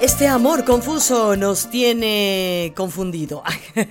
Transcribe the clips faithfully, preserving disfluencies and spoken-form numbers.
Este amor confuso nos tiene confundido.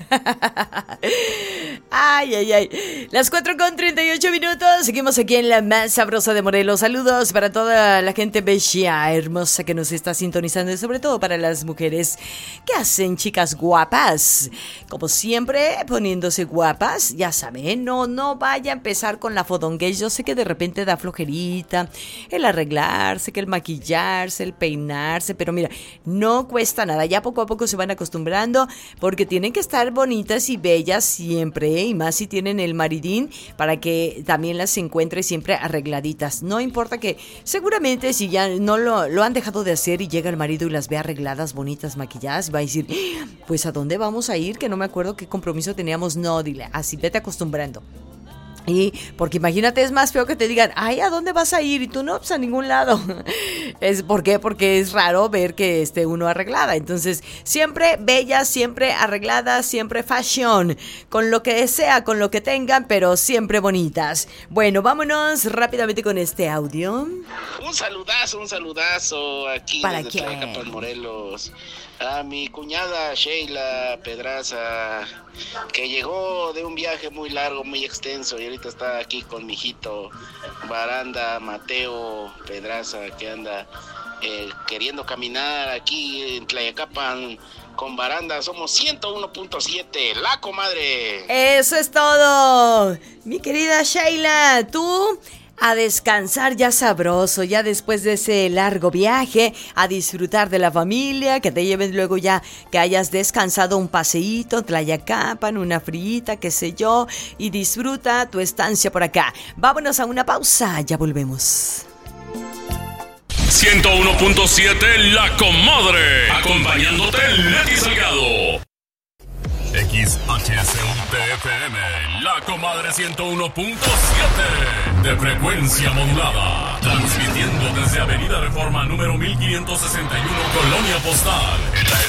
Ay, ay, ay. Las cuatro con treinta y ocho minutos. Seguimos aquí en la más sabrosa de Morelos. Saludos para toda la gente bella, hermosa que nos está sintonizando. Y sobre todo para las mujeres que hacen chicas guapas. Como siempre, poniéndose guapas. Ya saben, no, no vaya a empezar con la fodonguez. Yo sé que de repente da flojerita el arreglarse, que el maquillarse, el peinarse. Pero mira, no cuesta nada, ya poco a poco se van acostumbrando porque tienen que estar bonitas y bellas siempre, ¿eh? Y más si tienen el maridín para que también las encuentre siempre arregladitas. No importa que seguramente si ya no lo, lo han dejado de hacer y llega el marido y las ve arregladas, bonitas, maquilladas, va a decir, pues ¿a dónde vamos a ir? Que no me acuerdo qué compromiso teníamos. No, dile, así vete acostumbrando. Y porque imagínate, es más feo que te digan, ay, ¿a dónde vas a ir? Y tú no, pues a ningún lado. Es, ¿por qué? Porque es raro ver que esté uno arreglada. Entonces, siempre bella, siempre arreglada, siempre fashion. Con lo que sea, con lo que tengan, pero siempre bonitas. Bueno, vámonos rápidamente con este audio. Un saludazo, un saludazo aquí ¿Para desde Tlayacapan, Morelos. A mi cuñada Sheila Pedraza, que llegó de un viaje muy largo, muy extenso, y ahorita está aquí con mi hijito Baranda Mateo Pedraza, que anda eh, queriendo caminar aquí en Tlayacapan con Baranda. Somos ciento uno punto siete, la comadre. Eso es todo, mi querida Sheila. Tú a descansar ya sabroso, ya después de ese largo viaje, a disfrutar de la familia, que te lleven luego ya que hayas descansado un paseíto, Tlayacapan, una frita, qué sé yo, y disfruta tu estancia por acá. Vámonos a una pausa, ya volvemos. ciento uno punto siete La Comadre, acompañándote Leti Salgado. X H S U T F M, La Comadre ciento uno punto siete, de frecuencia modulada, transmitiendo desde Avenida Reforma número mil quinientos sesenta y uno, Colonia Postal, en la